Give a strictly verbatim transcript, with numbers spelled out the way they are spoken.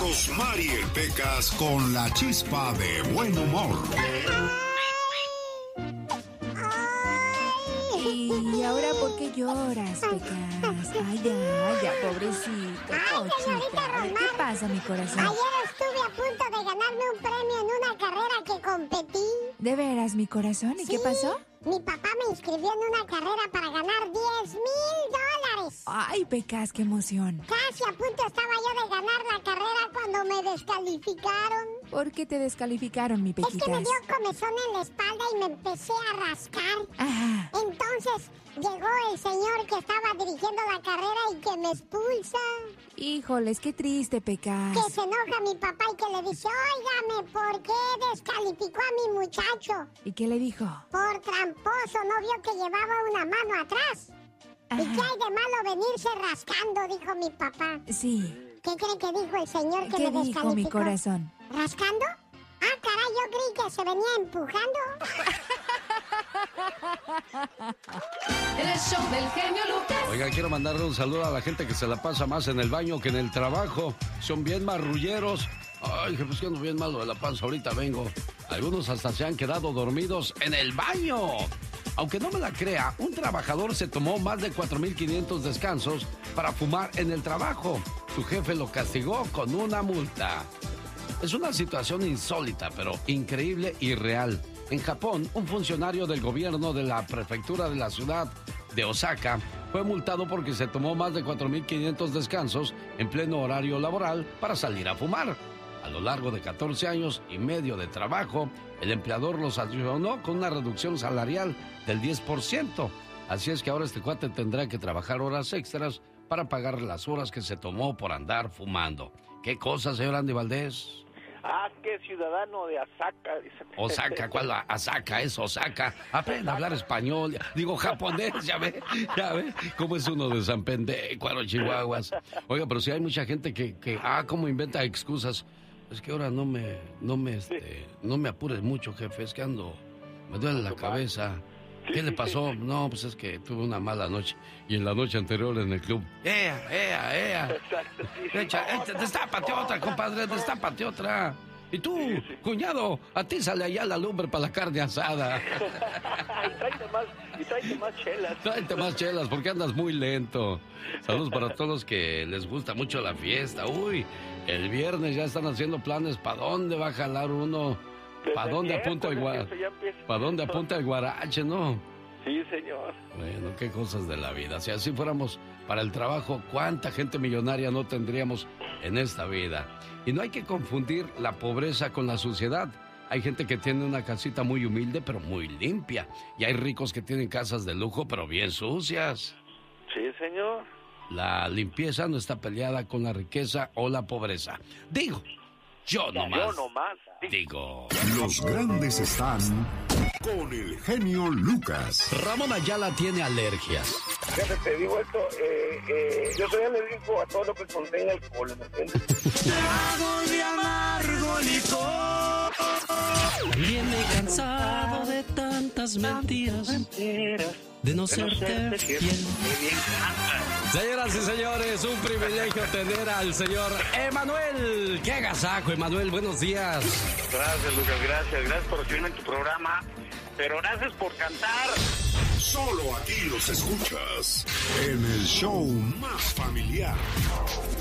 Rosmarie Pecas con la chispa de buen humor. ¿Y ahora por qué lloras, Pecas? Ay, ya, ya, pobrecito, Pochita. ¿Qué pasa, mi corazón? Ayer estuve a punto de ganarme un premio en una carrera que competí. ¿De veras, mi corazón? ¿Y sí, qué pasó? Mi papá me inscribió en una carrera para ganar diez mil dólares. Ay, Pecas, qué emoción. Casi a punto estaba yo de ganar la carrera cuando me descalificaron. ¿Por qué te descalificaron, mi Pequitas? Es que me dio comezón en la espalda y me empecé a rascar. Ajá. Entonces llegó el señor que estaba dirigiendo la carrera y que me expulsa. Híjoles, qué triste, Pecas. Que se enoja mi papá y que le dice, óigame, ¿por qué descalificó a mi muchacho? ¿Y qué le dijo? Por tramposo, ¿no vio que llevaba una mano atrás? Ajá. ¿Y qué hay de malo venirse rascando? Dijo mi papá. Sí. ¿Qué cree que dijo el señor que ¿Qué me dijo, descalificó? mi corazón? ¿Rascando? Ah, caray, yo creí que se venía empujando. El show del genio Lucas. Oiga, quiero mandarle un saludo a la gente que se la pasa más en el baño que en el trabajo. Son bien marrulleros. Ay, pues que ando bien malo de la panza, ahorita vengo. Algunos hasta se han quedado dormidos en el baño. Aunque no me la crea, un trabajador se tomó más de cuatro mil quinientos descansos para fumar en el trabajo. Su jefe lo castigó con una multa. Es una situación insólita, pero increíble y real. En Japón, un funcionario del gobierno de la prefectura de la ciudad de Osaka fue multado porque se tomó más de cuatro mil quinientos descansos en pleno horario laboral para salir a fumar. A lo largo de catorce años y medio de trabajo, el empleador los sancionó con una reducción salarial del diez por ciento. Así es que ahora este cuate tendrá que trabajar horas extras para pagar las horas que se tomó por andar fumando. ¿Qué cosa, señor Andy Valdés? Ah, que ciudadano de Osaka. Dice. Osaka, ¿cuál? Osaka, es Osaka. Aprenda a hablar español, digo japonés, ya ve, ya ve, cómo es uno de San Pendecuaro, Chihuahuas. Oiga, pero si hay mucha gente que, que ah, cómo inventa excusas. Es que ahora no me, no me, este, no me apures mucho, jefe, es que ando, me duele la cabeza. ¿Qué le pasó? No, pues es que tuve una mala noche. Y en la noche anterior en el club. ¡Ea, ea, ea! Exacto, sí, Echa, no, echa, destápate otra, compadre, destápate otra. Y tú, sí, sí. cuñado, a ti sale allá la lumbre para la carne asada. y tráete más, y tráete más chelas. Tráete más chelas, porque andas muy lento. Saludos para todos los que les gusta mucho la fiesta. Uy, el viernes ya están haciendo planes. ¿Para dónde va a jalar uno? ¿Para dónde apunta el guarache? ¿Para dónde apunta el guarache, no? Sí, señor. Bueno, qué cosas de la vida. Si así fuéramos para el trabajo, ¿cuánta gente millonaria no tendríamos en esta vida? Y no hay que confundir la pobreza con la suciedad. Hay gente que tiene una casita muy humilde, pero muy limpia. Y hay ricos que tienen casas de lujo, pero bien sucias. Sí, señor. La limpieza no está peleada con la riqueza o la pobreza. Digo, yo nomás. Yo nomás. Digo. Los grandes están con el genio Lucas. Ramón Ayala tiene alergias. Fíjate, te digo esto, eh, eh, yo soy alérgico a todo lo que contenga alcohol, ¿me entiendes? Trago de amargo licor. Viene cansado de tantas mentiras, de no serte fiel. Señoras y señores, un privilegio tener al señor Emanuel. ¡Qué agasajo, Emanuel! Buenos días. Gracias, Lucas, gracias. Gracias por recibirme en tu programa. Pero gracias por cantar. Solo aquí los escuchas en el show más familiar.